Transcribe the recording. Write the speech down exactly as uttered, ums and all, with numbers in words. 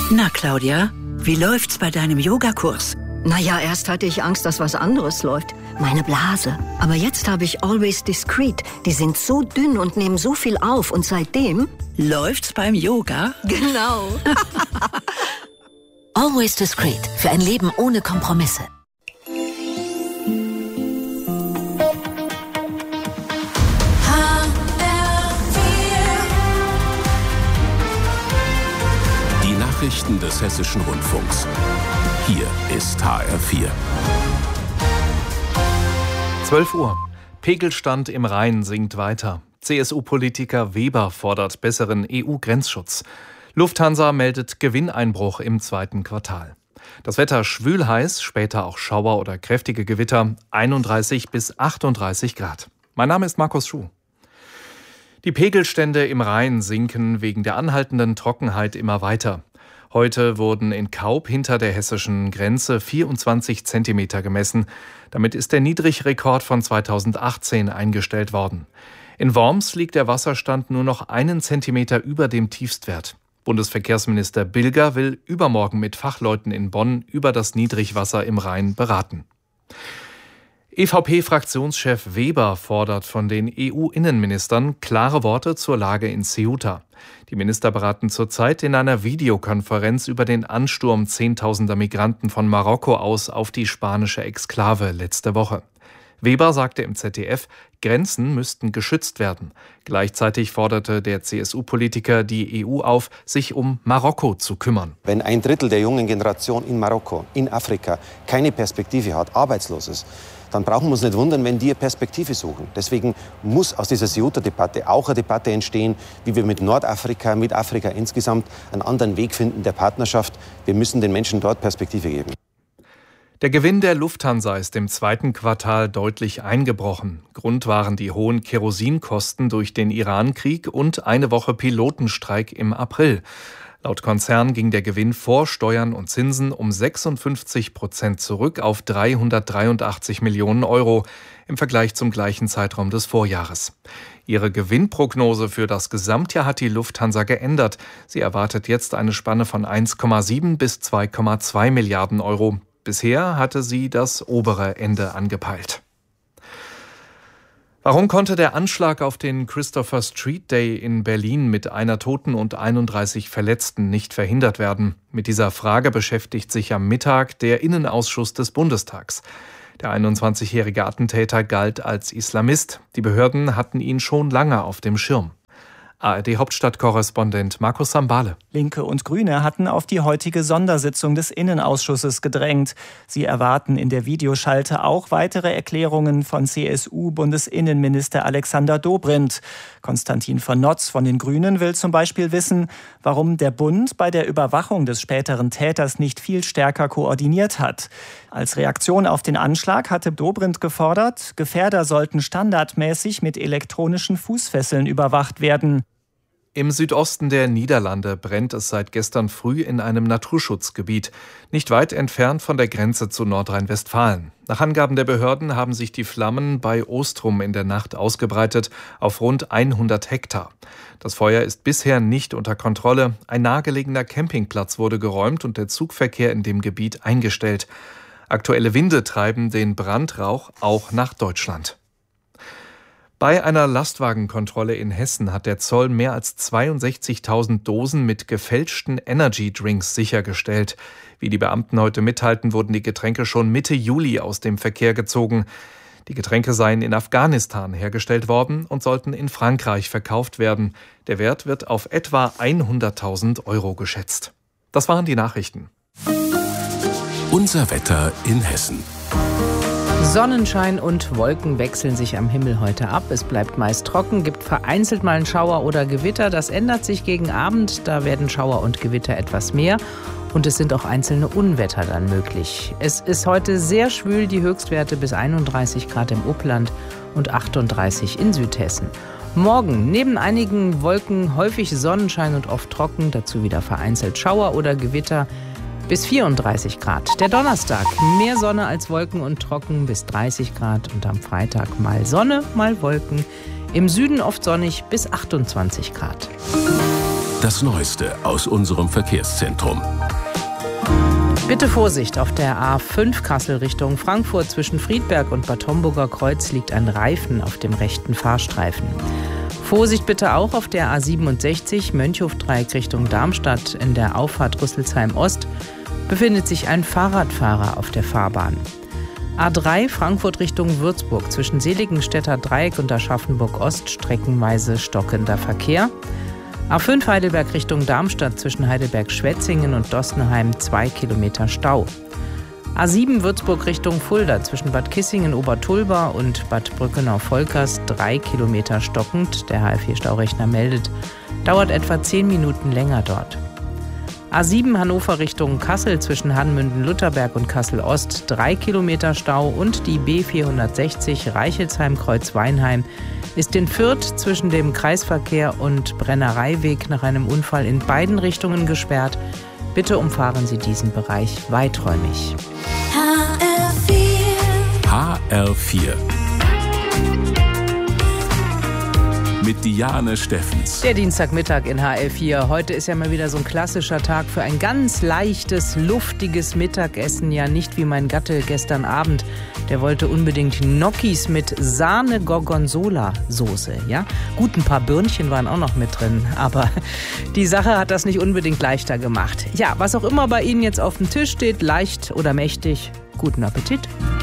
Na, Claudia, wie läuft's bei deinem Yogakurs? Naja, erst hatte ich Angst, dass was anderes läuft. Meine Blase. Aber jetzt habe ich Always Discreet. Die sind so dünn und nehmen so viel auf. Und seitdem... Läuft's beim Yoga? Genau. Always Discreet. Für ein Leben ohne Kompromisse. Die Nachrichten des Hessischen Rundfunks. Hier ist H R vier. zwölf Uhr. Pegelstand im Rhein sinkt weiter. C S U-Politiker Weber fordert besseren E U-Grenzschutz. Lufthansa meldet Gewinneinbruch im zweiten Quartal. Das Wetter schwül-heiß, später auch Schauer oder kräftige Gewitter, einunddreißig bis achtunddreißig Grad. Mein Name ist Markus Schuh. Die Pegelstände im Rhein sinken wegen der anhaltenden Trockenheit immer weiter. Heute wurden in Kaub hinter der hessischen Grenze vierundzwanzig Zentimeter gemessen. Damit ist der Niedrigrekord von zweitausendachtzehn eingestellt worden. In Worms liegt der Wasserstand nur noch einen Zentimeter über dem Tiefstwert. Bundesverkehrsminister Bilger will übermorgen mit Fachleuten in Bonn über das Niedrigwasser im Rhein beraten. E V P-Fraktionschef Weber fordert von den E U-Innenministern klare Worte zur Lage in Ceuta. Die Minister beraten zurzeit in einer Videokonferenz über den Ansturm zehntausender Migranten von Marokko aus auf die spanische Exklave letzte Woche. Weber sagte im Z D F, Grenzen müssten geschützt werden. Gleichzeitig forderte der C S U-Politiker die E U auf, sich um Marokko zu kümmern. Wenn ein Drittel der jungen Generation in Marokko, in Afrika, keine Perspektive hat, arbeitslos ist, dann brauchen wir uns nicht wundern, wenn die eine Perspektive suchen. Deswegen muss aus dieser Ceuta-Debatte auch eine Debatte entstehen, wie wir mit Nordafrika, mit Afrika insgesamt einen anderen Weg finden der Partnerschaft. Wir müssen den Menschen dort Perspektive geben. Der Gewinn der Lufthansa ist im zweiten Quartal deutlich eingebrochen. Grund waren die hohen Kerosinkosten durch den Iran-Krieg und eine Woche Pilotenstreik im April. Laut Konzern ging der Gewinn vor Steuern und Zinsen um sechsundfünfzig Prozent zurück auf dreihundertdreiundachtzig Millionen Euro im Vergleich zum gleichen Zeitraum des Vorjahres. Ihre Gewinnprognose für das Gesamtjahr hat die Lufthansa geändert. Sie erwartet jetzt eine Spanne von eins Komma sieben bis zwei Komma zwei Milliarden Euro. Bisher hatte sie das obere Ende angepeilt. Warum konnte der Anschlag auf den Christopher Street Day in Berlin mit einer Toten und einunddreißig Verletzten nicht verhindert werden? Mit dieser Frage beschäftigt sich am Mittag der Innenausschuss des Bundestags. Der einundzwanzigjährige Attentäter galt als Islamist. Die Behörden hatten ihn schon lange auf dem Schirm. A R D-Hauptstadtkorrespondent Markus Sambale. Linke und Grüne hatten auf die heutige Sondersitzung des Innenausschusses gedrängt. Sie erwarten in der Videoschalte auch weitere Erklärungen von C S U-Bundesinnenminister Alexander Dobrindt. Konstantin von Notz von den Grünen will zum Beispiel wissen, warum der Bund bei der Überwachung des späteren Täters nicht viel stärker koordiniert hat. Als Reaktion auf den Anschlag hatte Dobrindt gefordert, Gefährder sollten standardmäßig mit elektronischen Fußfesseln überwacht werden. Im Südosten der Niederlande brennt es seit gestern früh in einem Naturschutzgebiet, nicht weit entfernt von der Grenze zu Nordrhein-Westfalen. Nach Angaben der Behörden haben sich die Flammen bei Ostrum in der Nacht ausgebreitet auf rund hundert Hektar. Das Feuer ist bisher nicht unter Kontrolle. Ein nahegelegener Campingplatz wurde geräumt und der Zugverkehr in dem Gebiet eingestellt. Aktuelle Winde treiben den Brandrauch auch nach Deutschland. Bei einer Lastwagenkontrolle in Hessen hat der Zoll mehr als zweiundsechzigtausend Dosen mit gefälschten Energy-Drinks sichergestellt. Wie die Beamten heute mitteilten, wurden die Getränke schon Mitte Juli aus dem Verkehr gezogen. Die Getränke seien in Afghanistan hergestellt worden und sollten in Frankreich verkauft werden. Der Wert wird auf etwa hunderttausend Euro geschätzt. Das waren die Nachrichten. Unser Wetter in Hessen. Sonnenschein und Wolken wechseln sich am Himmel heute ab. Es bleibt meist trocken, gibt vereinzelt mal einen Schauer oder Gewitter. Das ändert sich gegen Abend, da werden Schauer und Gewitter etwas mehr. Und es sind auch einzelne Unwetter dann möglich. Es ist heute sehr schwül, die Höchstwerte bis einunddreißig Grad im Upland und achtunddreißig in Südhessen. Morgen neben einigen Wolken häufig Sonnenschein und oft trocken, dazu wieder vereinzelt Schauer oder Gewitter. Bis vierunddreißig Grad. Der Donnerstag mehr Sonne als Wolken und trocken bis dreißig Grad und am Freitag mal Sonne, mal Wolken. Im Süden oft sonnig bis achtundzwanzig Grad. Das Neueste aus unserem Verkehrszentrum. Bitte Vorsicht, auf der A fünf Kassel Richtung Frankfurt zwischen Friedberg und Bad Homburger Kreuz liegt ein Reifen auf dem rechten Fahrstreifen. Vorsicht bitte auch auf der A siebenundsechzig Mönchhofdreieck Richtung Darmstadt. In der Auffahrt Rüsselsheim Ost befindet sich ein Fahrradfahrer auf der Fahrbahn. A drei Frankfurt Richtung Würzburg zwischen Seligenstädter Dreieck und Aschaffenburg Ost streckenweise stockender Verkehr. A fünf Heidelberg Richtung Darmstadt zwischen Heidelberg-Schwetzingen und Dossenheim zwei Kilometer Stau. A sieben Würzburg Richtung Fulda zwischen Bad Kissingen-Obertulba und Bad Brückenau-Volkers drei Kilometer stockend. Der H L vier Staurechner meldet, dauert etwa zehn Minuten länger dort. A sieben Hannover Richtung Kassel zwischen Hanmünden-Lutterberg und Kassel-Ost drei Kilometer Stau und die B vierhundertsechzig Reichelsheim-Kreuz-Weinheim ist in Fürth zwischen dem Kreisverkehr und Brennereiweg nach einem Unfall in beiden Richtungen gesperrt. Bitte umfahren Sie diesen Bereich weiträumig. H R vier. H R vier. Mit Diane Steffens. Der Dienstagmittag in H L vier. Heute ist ja mal wieder so ein klassischer Tag für ein ganz leichtes, luftiges Mittagessen. Ja, nicht wie mein Gatte gestern Abend. Der wollte unbedingt Gnocchis mit Sahne-Gorgonzola-Soße. Ja? Gut, ein paar Birnchen waren auch noch mit drin. Aber die Sache hat das nicht unbedingt leichter gemacht. Ja, was auch immer bei Ihnen jetzt auf dem Tisch steht, leicht oder mächtig, guten Appetit.